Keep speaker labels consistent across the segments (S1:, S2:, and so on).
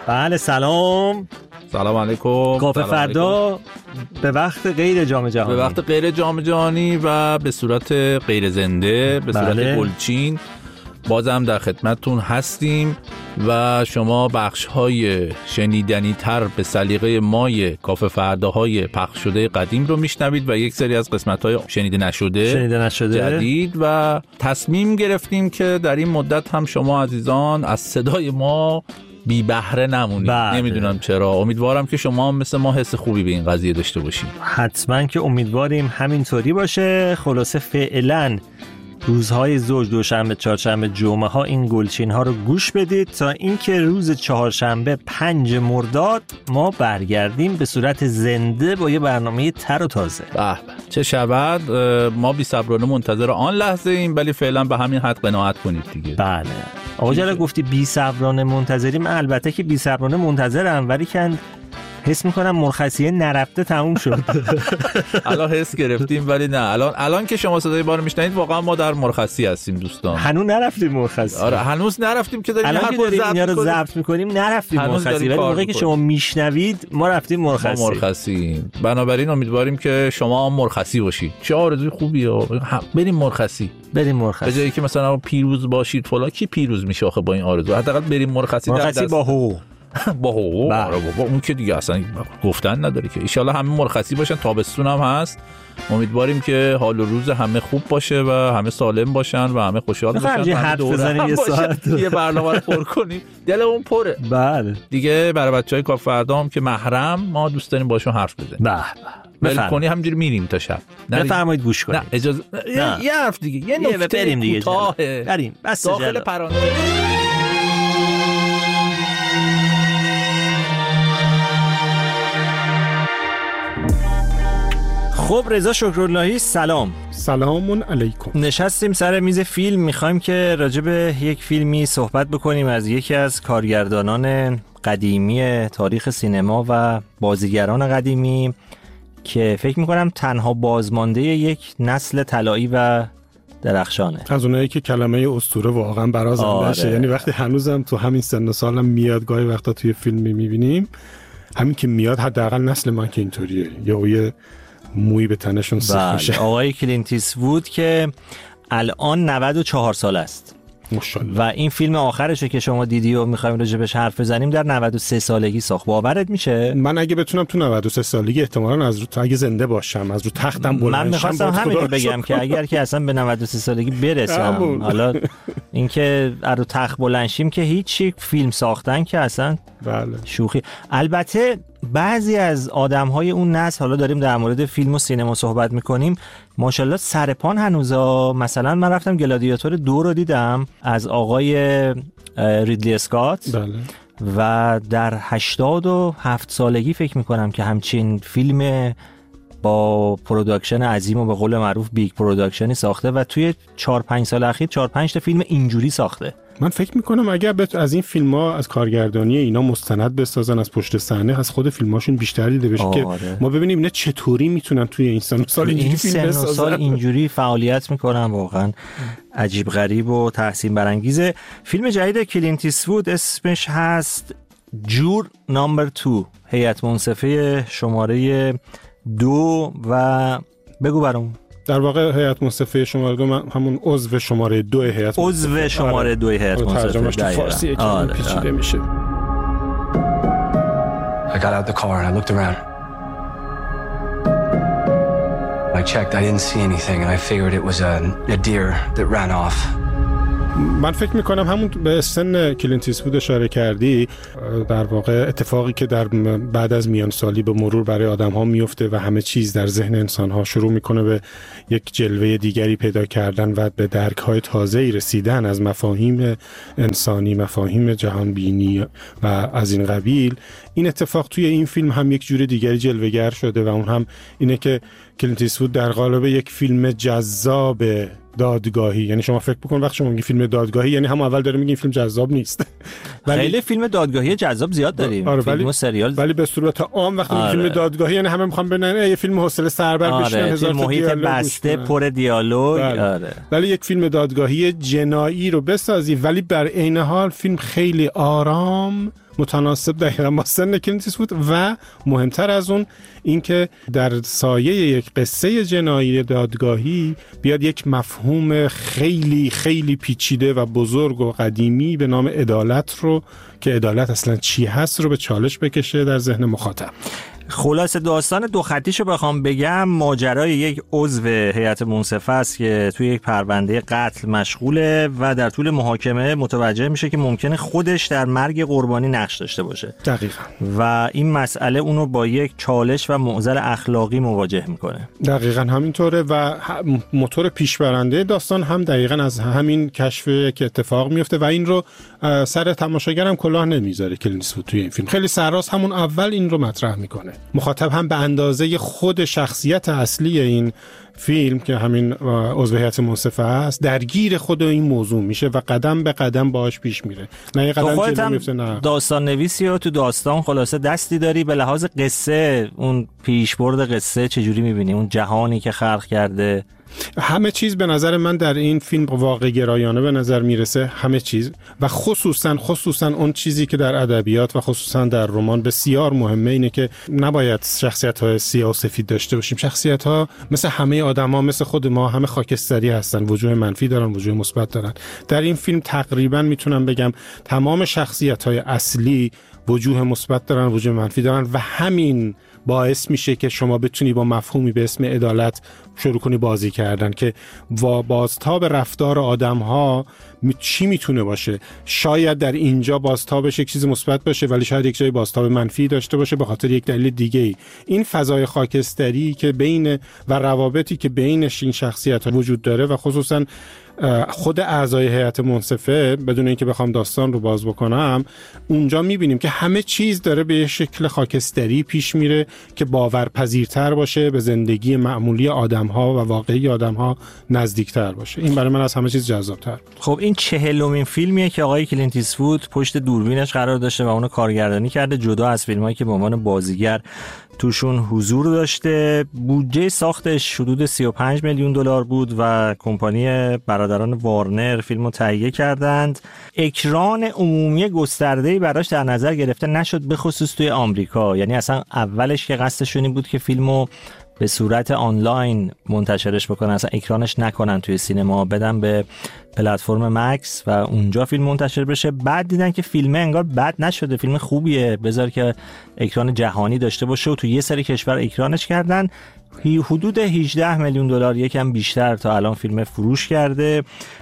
S1: بله سلام
S2: علیکم.
S1: کافه فردا به وقت غیر جام جهانی،
S2: به وقت غیر جام جهانی و به صورت غیر زنده، به صورت گلچین بازم در خدمتتون هستیم و شما بخش‌های شنیدنی تر به سلیقه مای کافه فرداهای پخش شده قدیم رو میشنوید و یک سری از قسمت‌های شنیده نشده جدید و تصمیم گرفتیم که در این مدت هم شما عزیزان از صدای ما بی بهره نمونید. نمیدونم چرا، امیدوارم که شما هم مثل ما حس خوبی به این قضیه داشته باشید.
S1: حتما که امیدواریم همینطوری باشه. خلاصه فعلا روزهای زوج، دوشنبه، چهارشنبه، جمعه ها این گلچین ها رو گوش بدید تا اینکه روز چهارشنبه 5 مرداد ما برگردیم به صورت زنده با یه برنامه تر و تازه.
S2: چه شود. ما بی صبرانه منتظر آن لحظه ایم، ولی فعلا به همین حد قناعت کنید دیگه.
S1: بله آقا جلال گفتی بی صبرانه منتظریم. البته که بی صبرانه منتظرم، ولی که حس میکنم مرخصیه نرفته تموم شد.
S2: الان حس گرفتیم ولی نه، الان که شما صدای ما رو میشنید واقعا ما در مرخصی هستیم دوستان.
S1: هنوز نرفتیم مرخصی.
S2: آره هنوز نرفتیم که داریم
S1: اینا رو ضبط میکنیم نرفتیم مرخصی، ولی موقعی که شما میشنوید ما رفتیم مرخصی.
S2: بنابراین امیدواریم که شما مرخصی باشید. چه آرزوی خوبیه. بریم مرخصی.
S1: به
S2: جایی که مثلا پیروز باشید فلان. کی پیروز میشه آخه با این آرزو؟ حداقل بریم مرخصی
S1: با حقوق.
S2: با حقوق. بابا اون که دیگه اصلا گفتن نداره که. ان شاءالله همه مرخصی باشن، تابستون هم هست. امیدواریم که حال و روز همه خوب باشه و همه سالم باشن و همه خوشحال باشن.
S1: یه حرف بزنیم یه ساعت
S2: یه برنامه رو پر کنیم. دلمون پره.
S1: بله
S2: دیگه برای بچهای کافه فردا هم که محرم ما دوست داریم باشون حرف بزنیم. بله کنی همینجوری میریم تا شب.
S1: بفرمایید گوش کنید.
S2: نه اجازه یه حرف دیگه، یه نکته
S1: بریم دیگه.
S2: بریم بس داخل پرانه.
S1: خب رضا شکراللهی سلام
S3: علیکم.
S1: نشستیم سر میز فیلم، میخوایم که راجع به یک فیلمی صحبت بکنیم از یکی از کارگردانان قدیمی تاریخ سینما و بازیگران قدیمی که فکر میکنم تنها بازمانده یک نسل طلایی و درخشانه.
S3: از اونایی که کلمه اسطوره واقعا برازنده شه. یعنی وقتی هنوزم تو همین سن و سالم میاد گاهی وقتا توی فیلم میبینیم، همین که میاد حداقل نسل من که اینطوریه، یه موی به تنشون سیخ میشه.
S1: آقای کلینت ایستوود که الان 94 سال است
S3: ماشاءالله.
S1: و این فیلم آخرشه که شما دیدی و میخوایم راجع بهش حرف بزنیم در 93 سالگی ساخت. باورت میشه؟
S3: من اگه بتونم تو 93 سالگی احتمالاً اگه زنده باشم از رو تختم بلند شم.
S1: من می‌خواستم همین رو بگم که اگر که اصلا به 93 سالگی برسم، حالا اینکه از رو تخت بلند شیم که هیچ فیلم ساختن که اصلا
S3: بله
S1: شوخی. البته بعضی از آدم‌های اون نسل، حالا داریم در مورد فیلم و سینما صحبت می‌کنیم، ماشاءالله سرپان هنوزا. مثلا من رفتم گلادیاتور 2 رو دیدم از آقای ریدلی اسکات.
S3: بله.
S1: و در 87 سالگی فکر می‌کنم که همچین فیلم با پروداکشن عظیم و به قول معروف بیگ پروداکشنی ساخته و توی 4-5 سال اخیر 4-5 تا فیلم اینجوری ساخته.
S3: من فکر میکنم اگر از این فیلم ها از کارگردانی اینا مستند بسازن از پشت صحنه، از خود فیلماشون بیشتر دیده بشه که ما ببینیم اینا چطوری میتونن توی این سن و سال اینجوری فیلم بسازن،
S1: اینجوری فعالیت میکنن. واقعا عجیب غریب و تحسین برانگیزه. فیلم جدید کلینت ایستوود اسمش هست جور نامبر 2، هیئت منصفه شماره 2 و بگو برام.
S3: در واقع هیئت منصفه شماره 2 همون عضو شماره 2 هیئت منصفه.
S1: عضو شماره 2 هیئت منصفه.
S3: ترجمهش تو فارسی یکم پیچیده میشه.
S4: I got out the car and I looked around. I checked, I didn't see anything and I figured it was a deer that ran off.
S3: من فکر میکنم همون به سن کلینت ایستوود اشاره کردی، در واقع اتفاقی که در بعد از میانسالی به مرور برای آدم ها میفته و همه چیز در ذهن انسان ها شروع میکنه به یک جلوه دیگری پیدا کردن و به درک های تازه‌ای رسیدن از مفاهیم انسانی، مفاهیم جهان بینی و از این قبیل. این اتفاق توی این فیلم هم یک جور دیگری جلوه‌گر شده و اون هم اینه که کلینت ایستوود در قالب یک فیلم جذاب دادگاهی، یعنی شما فکر بکن وقتی شما میگی فیلم دادگاهی یعنی هم اول داره میگین فیلم جذاب نیست.
S1: خیلی فیلم دادگاهی جذاب زیاد داریم، فیلم و سریال.
S3: ولی به صورت عام وقتی میگیم فیلم دادگاهی یعنی همه میخوان ببینن یه فیلم حوصله سربر بشینن، هزار تا
S1: محیط بسته پر دیالوگ.
S3: ولی یک فیلم دادگاهی جنایی رو بسازی ولی بر عین حال فیلم خیلی آرام متناسب دقیقاً با سن کلینت ایستوود و مهمتر از اون اینکه در سایه یک قصه جنایی دادگاهی بیاد یک مفهوم خیلی خیلی پیچیده و بزرگ و قدیمی به نام عدالت رو که عدالت اصلا چی هست رو به چالش بکشه در ذهن مخاطب.
S1: خلاصه داستان دو خطیشو بخوام بگم، ماجرای یک عضو هیئت منصفه است که توی یک پرونده قتل مشغوله و در طول محاکمه متوجه میشه که ممکنه خودش در مرگ قربانی نقش داشته باشه.
S3: دقیقاً.
S1: و این مسئله اونو با یک چالش و معضل اخلاقی مواجه میکنه.
S3: دقیقاً همینطوره و موتور پیشبرنده داستان هم دقیقاً از همین کشف که اتفاق میفته و این رو سر تماشاگرم کلاه نمیذاره کلینت ایستوود توی این فیلم. خیلی سرراست همون اول این رو مطرح میکنه. مخاطب هم به اندازه خود شخصیت اصلی این فیلم که همین عضو هیئت منصفه است درگیر خود این موضوع میشه و قدم به قدم باهاش پیش میره. نه یه قدم جلو میفته. نه
S1: داستان نویسی و تو داستان خلاصه دستی داری. به لحاظ قصه، اون پیشبرد قصه چجوری میبینی؟ اون جهانی که خلق کرده،
S3: همه چیز به نظر من در این فیلم واقع گرایانه به نظر میرسه، همه چیز، و خصوصا اون چیزی که در ادبیات و خصوصا در رمان بسیار مهمه اینه که نباید شخصیت‌های سیاه و سفید داشته باشیم. شخصیت‌ها مثل همه آدم‌ها، مثل خود ما، همه خاکستری هستن، وجوه منفی دارن، وجوه مثبت دارن. در این فیلم تقریبا میتونم بگم تمام شخصیت‌های اصلی وجوه مثبت دارن، وجوه منفی دارن و همین باعث میشه که شما بتونی با مفهومی به اسم عدالت شروع کنی بازی کردن که بازتاب رفتار آدم‌ها چی میتونه باشه. شاید در اینجا بازتابش یک چیز مثبت باشه ولی شاید یک جای بازتاب منفی داشته باشه به خاطر یک دلیل دیگه‌ای. این فضای خاکستری که بین و روابطی که بینش این شخصیت‌ها وجود داره و خصوصاً خود اعضای هیئت منصفه، بدون اینکه بخوام داستان رو باز بکنم، اونجا میبینیم که همه چیز داره به یه شکل خاکستری پیش میره که باورپذیرتر باشه، به زندگی معمولی آدم‌ها و واقعی آدم‌ها نزدیکتر باشه. این برای من از همه چیز جذاب‌تر.
S1: خب این 40مین فیلمیه که آقای کلینت ایستوود پشت دوربینش قرار داشته و اونو کارگردانی کرده، جدا از فیلمایی که به عنوان بازیگر توشون حضور داشته. بودجه ساختش حدود 35 میلیون دلار بود و کمپانی برادران وارنر فیلمو تهیه کردند. اکران عمومی گسترده‌ای براش در نظر گرفته نشد، به خصوص توی آمریکا. یعنی اصلا اولش که قصدشون این بود که فیلمو به صورت آنلاین منتشرش بکنن، اصلا اکرانش نکنن توی سینما، بدن به پلتفرم مکس و اونجا فیلم منتشر بشه. بعد دیدن که فیلم انگار بد نشده، فیلم خوبیه، بذار که اکران جهانی داشته باشه و تو یه سری کشور اکرانش کردن. حدود 18 میلیون دلار، یکم بیشتر تا الان فیلم فروش کرده.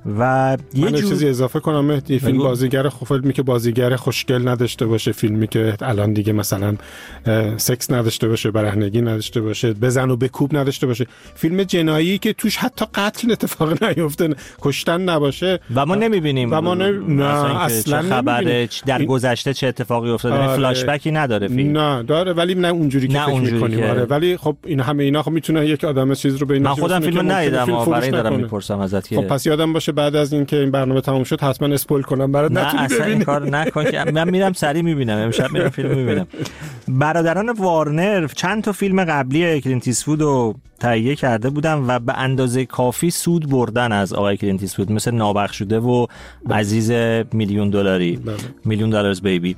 S1: و
S3: یه چیزی اضافه کنم مهدی، فیلم بازیگر فیلمی که بازیگر خوشگل نداشته باشه، فیلمی که الان دیگه مثلا سکس نداشته باشه، برهنگی نداشته باشه، بزن و بکوب نداشته باشه، فیلم جنایی که توش حتی قتل اتفاق نیفته، کشتن نباشه
S1: و ما نمیبینیم
S3: و ما نه اصلا
S1: خبره در گذشته چه اتفاقی افتاده. فلاش بکی نداره فیلم.
S3: نه داره ولی نه اونجوری که فکر می‌کنیم. آره ولی خب این همه اینا خب میتونه یک آدم چیز رو بین
S1: من خودم فیلم ندیدم، برای دارم میپرسم ازت که
S3: خب پس یادم باشه بعد از اینکه این برنامه تموم شد حتما اسپویل کنم برات نتونی ببینی. نه اصلا این کار نکن که من میرم سری میبینم، امشب میرم فیلم میبینم. برادران وارنر چند تا فیلم قبلی کلینت ایستوود رو تهیه کرده بودن و به اندازه کافی سود بردن از آقای کلینت ایستوود، مثل نابخشوده و عزیز میلیون دلاری، میلیون دلارز بیبی،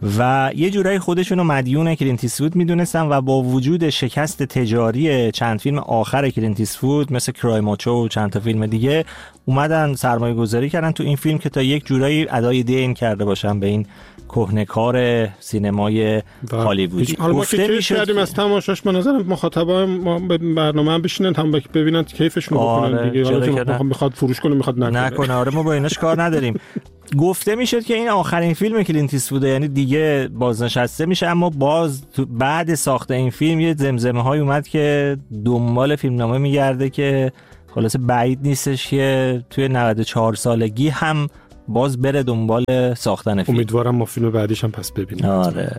S3: و یه جورایی خودشون رو مدیون کلینت ایستوود میدونستن و با وجود شکست تجاری چند فیلم آخر کلینت ایستوود مثل کرای ماچو و چند تا فیلم دیگه اومدن سرمایه گذاری کردن تو این فیلم که تا یک جورایی ادای دین کرده باشن به این کهنه‌کار سینمای هالیوودی. حالا ما که کیف کردیم از تماشاش، به نظرم مخاطبا ما به برنامه هم بشینن هم ببینن کیفشون رو بکنن دیگه. حالا که میخواد فروش کنه میخواد
S1: نکنه. آره ما با ایناش کار نداریم. گفته میشد که این آخرین فیلم کلینت ایستوود، یعنی دیگه بازنشسته میشه، اما باز بعد ساخت این فیلم یه زمزمه‌های اومد که دنبال فیلمنامه میگرده که خلاصه بعید نیستش که توی 94 سالگی هم باز بره دنبال ساختن فیلم.
S3: امیدوارم ما فیلم بعدیش هم پس ببینیم.
S1: آره.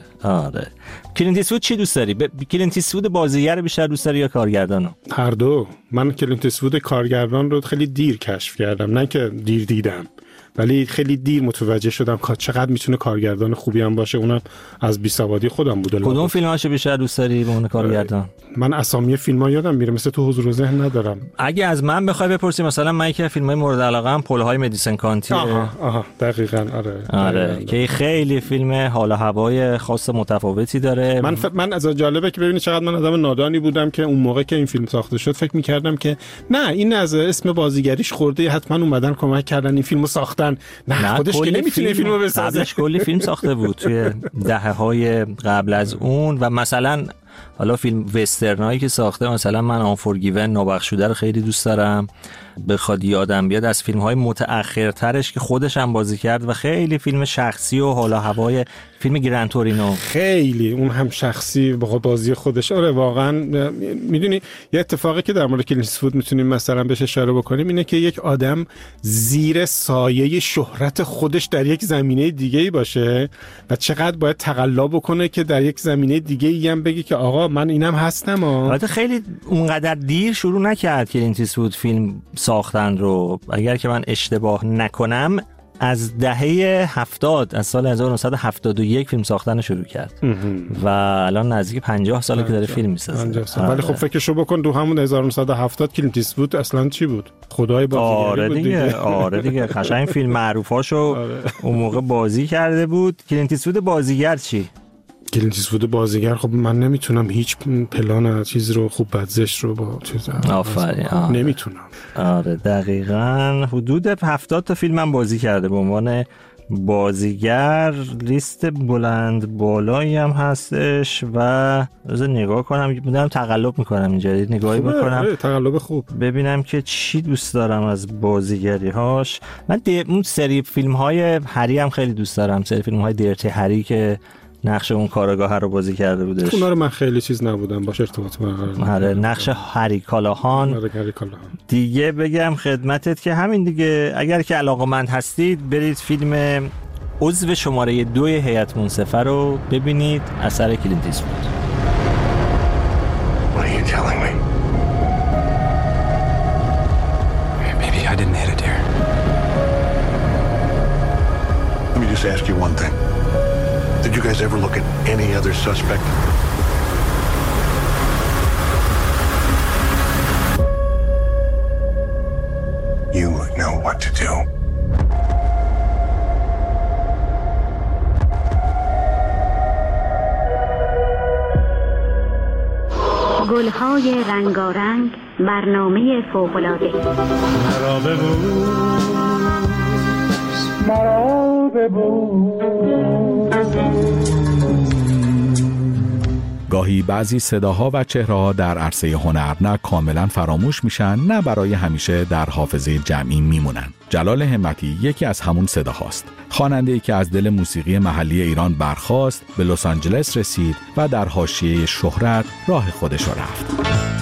S1: کلینت ایستوود چی دوست داری؟ کلینت ایستوود بازیگر بیشتر دوست داری یا کارگردانو؟
S3: هر دو. من کلینت ایستوود کارگردان رو خیلی دیر کشف کردم، نه که دیر دیدم. ولی خیلی دیر متوجه شدم که چقدر میتونه کارگردان خوبی هم باشه. اونم از بیسوادی خودم بود.
S1: کدوم فیلماشو بیشتر دوست داری به عنوان کارگردان؟
S3: من اسامی فیلم‌ها یادم میره، مثل تو حضور ذهن ندارم.
S1: اگه از من بخوای بپرسی، مثلا من یکی از فیلم‌های مورد علاقه‌ام پل‌های مدیسن کانتی.
S3: آها دقیقاً.
S1: آره که خیلی فیلم حال و هوای خاص متفاوتی داره.
S3: من از جالبه که ببینید چقدر من آدم نادانی بودم که اون موقع که این فیلم ساخته شد فکر می‌کردم که نه این از اسم بازیگریش خورده، حتما اومدن کمک کردن این فیلمو ساختن. نه خودش که نمیتونه این فیلمو بسازه.
S1: قبلش کلی فیلم ساخته بود توی دهه‌های قبل از اون. و مثلا حالا فیلم وسترنایی که ساخته، مثلا من آنفورگیون نابخشوده رو خیلی دوست دارم. بخواد یادم بیاد از فیلم‌های متأخرترش که خودش هم بازی کرد و خیلی فیلم شخصی و حالا هوای فیلم گران تورینو،
S3: خیلی اون هم شخصی با بازی خودش. آره واقعا میدونی یه اتفاقی که در مورد کلینت ایستوود میتونیم مثلا بهش اشاره بکنیم اینه که یک آدم زیر سایه شهرت خودش در یک زمینه دیگه‌ای باشه و چقدر باید تقلا بکنه که در یک زمینه دیگه‌ای هم بگه که آقا من اینم هستم.
S1: البته خیلی اونقدر دیر شروع نکرد کلینت ایستوود فیلم ساختن رو. اگر که من اشتباه نکنم از دهه 70، از سال 1971 فیلم ساختن شروع کرد و الان نزدیک 50 ساله که داره فیلم میسازه.
S3: ولی خب فکرشو بکن تو همون 1970 کلینت ایستوود اصلا چی بود؟ خدای بازیگری بود دیگه.
S1: آره دیگه قشنگ فیلم معروفاشو اون موقع بازی کرده بود. کلینت ایستوود بازیگر چی؟
S3: کلینت ایستوود بازیگر خب من نمیتونم هیچ پلان چیز رو خوب بدزش رو با چیز نمیتونم.
S1: آره دقیقاً حدود 70 تا فیلم هم بازی کرده به عنوان بازیگر. لیست بلند بالایی هم هستش و از نگاه کنم بودم تقلب میکنم اینجا نگاهی بکنم
S3: تقلب خوب
S1: ببینم که چی دوست دارم از بازیگری هاش. من اون سری فیلم های هری هم خیلی دوست دارم، سری فیلم های دیرتی هری که نقش اون کارگاه رو بازی کرده بودش.
S3: اونا رو من خیلی چیز نبودم باش ارتباط
S1: برقرار. نقش هری کالاهان دیگه بگم خدمتت که همین دیگه. اگر که علاقه‌مند هستید برید فیلم عضو شماره 2 هیئت منصفه رو ببینید، اثر کلینت ایستوود.
S4: What are you telling me? Maybe I didn't hit it there.
S5: Let me just ask you one thing. Did you guys ever look at any other suspect? You know what to do.
S6: گل‌های رنگارنگ، برنامه فوق‌العاده.
S7: مرا ببوس.
S2: گاهی بعضی صداها و چهره‌ها در عرصه هنر نه کاملا فراموش میشن، نه برای همیشه در حافظه جمعی میمونن. جلال همتی یکی از همون صداهاست. خواننده‌ای که از دل موسیقی محلی ایران برخاست، به لس آنجلس رسید و در حاشیه شهرت راه خودش رو رفت.